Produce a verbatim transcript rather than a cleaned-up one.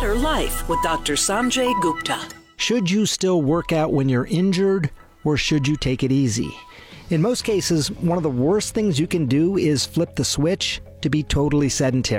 Better Life with Doctor Sanjay Gupta. Should you still work out when you're injured, or should you take it easy? In most cases, one of the worst things you can do is flip the switch to be totally sedentary.